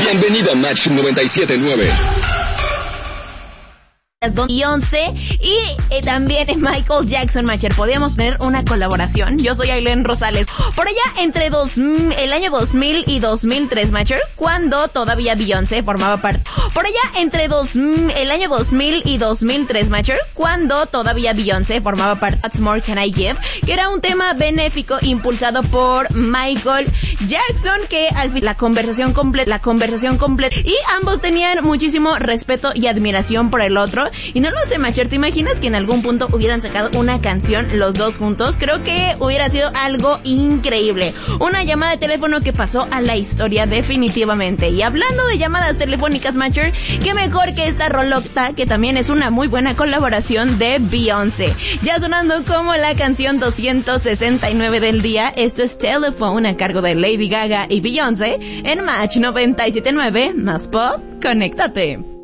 Bienvenido a Match 97.9. Beyoncé y también Michael Jackson, Matcher. Podíamos tener una colaboración. Yo soy Ailén Rosales. Por allá entre el año 2000 y 2003, Matcher, cuando todavía Beyoncé formaba parte. Por allá entre el año 2000 y 2003, Matcher, cuando todavía Beyoncé formaba parte de What's More Can I Give, que era un tema benéfico impulsado por Michael Jackson, que al fin la conversación completa, y ambos tenían muchísimo respeto y admiración por el otro. Y no lo sé, Matcher, ¿te imaginas que en algún punto hubieran sacado una canción los dos juntos? Creo que hubiera sido algo increíble. Una llamada de teléfono que pasó a la historia definitivamente. Y hablando de llamadas telefónicas, Matcher, qué mejor que esta rolota, que también es una muy buena colaboración de Beyoncé. Ya sonando como la canción 269 del día, esto es Telephone a cargo de Lady Gaga y Beyoncé en Match 97.9, más pop, conéctate.